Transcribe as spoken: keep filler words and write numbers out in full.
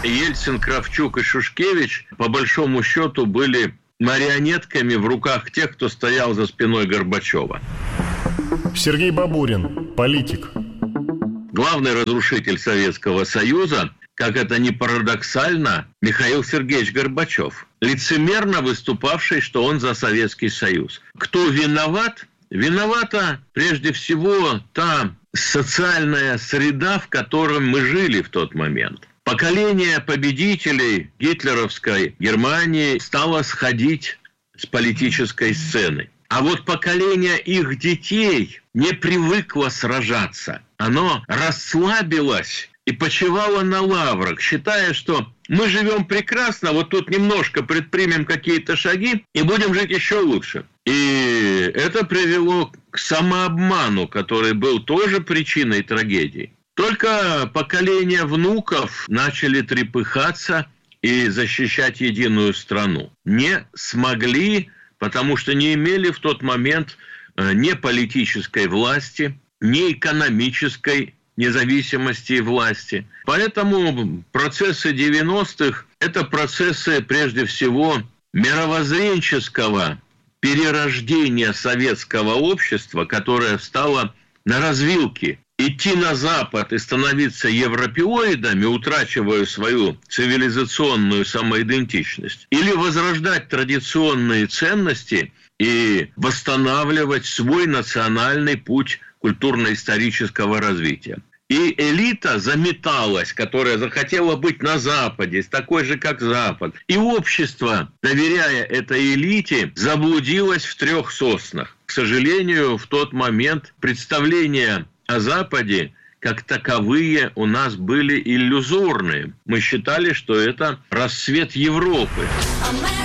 Ельцин, Кравчук и Шушкевич, по большому счету, были марионетками в руках тех, кто стоял за спиной Горбачева. Сергей Бабурин, политик. Главный разрушитель Советского Союза, как это ни парадоксально, Михаил Сергеевич Горбачев, лицемерно выступавший, что он за Советский Союз. Кто виноват? Виновата прежде всего та социальная среда, в которой мы жили в тот момент. Поколение победителей гитлеровской Германии стало сходить с политической сцены. А вот поколение их детей не привыкло сражаться. Оно расслабилось и почивало на лаврах, считая, что мы живем прекрасно, вот тут немножко предпримем какие-то шаги и будем жить еще лучше. И это привело к самообману, который был тоже причиной трагедии. Только поколение внуков начали трепыхаться и защищать единую страну. Не смогли, потому что не имели в тот момент ни политической власти, ни экономической независимости и власти. Поэтому процессы девяностых – это процессы, прежде всего, мировоззренческого перерождения советского общества, которое встало на развилке. Идти на Запад и становиться европеоидами, утрачивая свою цивилизационную самоидентичность, или возрождать традиционные ценности и восстанавливать свой национальный путь культурно-исторического развития. И элита заметалась, которая захотела быть на Западе, такой же, как Запад. И общество, доверяя этой элите, заблудилось в трех соснах. К сожалению, в тот момент представления о Западе как таковые у нас были иллюзорные. Мы считали, что это расцвет Европы.